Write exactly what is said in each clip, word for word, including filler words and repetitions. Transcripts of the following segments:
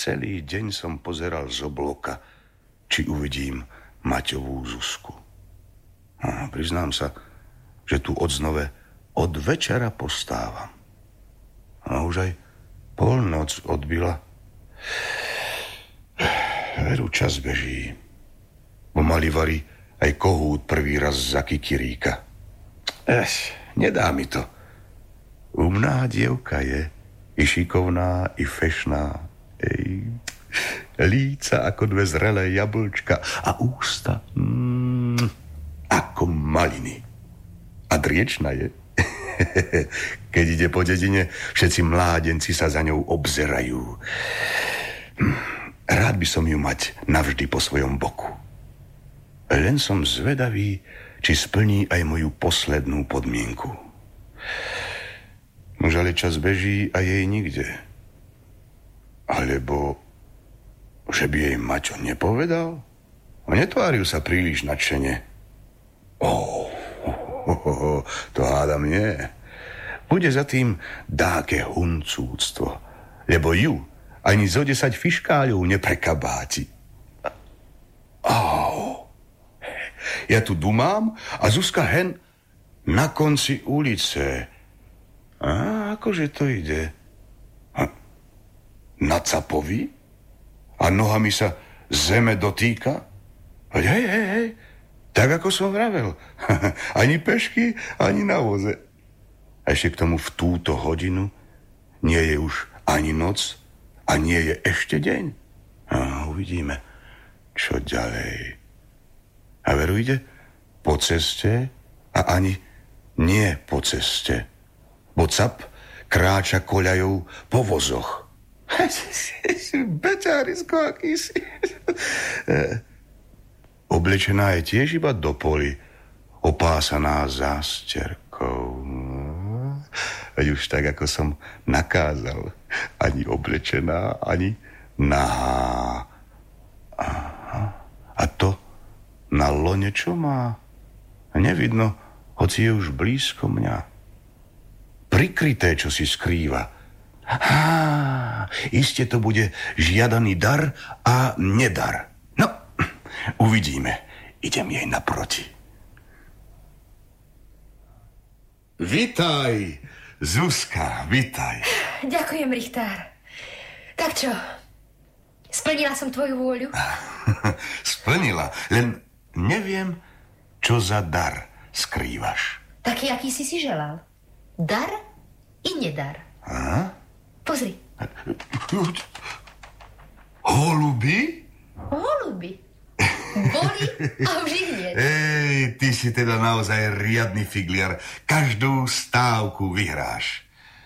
celý deň som pozeral z obloka, či uvidím Maťovú Zuzku. A priznám sa, že tu odznove od večera postávam. A už aj polnoc odbila. Veru, čas beží. Pomaly varí aj kohút prvý raz za kikiríka. Ech, nedá mi to. Umná dievka je, i šikovná, i fešná. Ej, líca ako dve zrelé jablčka a ústa mm, ako maliny. A driečna je. Keď ide po dedine, všetci mládenci sa za ňou obzerajú. Rád by som ju mať navždy po svojom boku. Len som zvedavý, či splní aj moju poslednú podmienku. Už ale čas beží a jej nikde. Alebo, že by jej Maťo nepovedal? A netváril sa príliš nadšene. Oh, oh, oh, oh, to hádam nie. Bude za tým dáke huncúctvo, lebo ju ani zo desať fiškáľov neprekabáti. Oh, ja tu dumám a Zuzka hen na konci ulice. A akože to ide? A na capovi? A nohami sa zeme dotýka? Hej, hej, hej, tak ako som vravel. Ani pešky, ani na voze. A ešte k tomu v túto hodinu nie je už ani noc a nie je ešte deň. A uvidíme, čo ďalej. A veru ide po ceste a ani nie po ceste. Bo cap kráča koľajou po vozoch. Beťárisko akýsi. Oblečená je tiež iba do poli, opásaná zásterkou. Veď už tak, ako som nakázal. Ani oblečená, ani nahá. Aha. A to na lone čo má? Nevidno, hoci je už blízko mňa. Prikryté, čo si skrýva. Á, iste to bude žiadaný dar a nedar. No, uvidíme. Idem jej naproti. Vitaj, Zuzka, vitaj. Ďakujem, Richtár. Tak čo, splnila som tvoju vôľu? Splnila, len neviem, čo za dar skrývaš. Taký, aký si si želal. Dar i nedar. Aha. Pozri. Holuby? Holuby. Boli a už ich nie. Ej, ty si teda naozaj riadny figliar. Každú stávku vyhráš.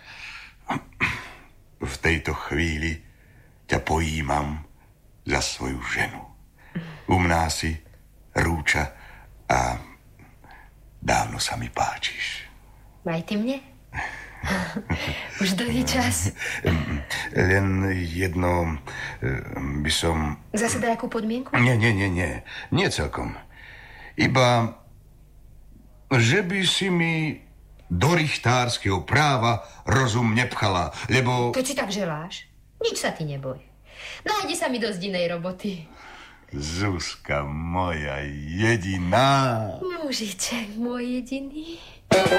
V tejto chvíli ťa pojímam za svoju ženu. Umná si, rúča a dávno sa mi páčiš. Aj ty mne? Už dlhý čas. Len jedno by som... Zase nejakú podmienku? Nie, nie, nie, nie. Nie celkom. Iba, že by si mi do richtárskeho práva rozum nepchala, lebo... Keď si tak želáš, nič sa ty neboj. Nájde sa mi dosť inej roboty. Zuzka moja jediná. Mužiček môj jediný.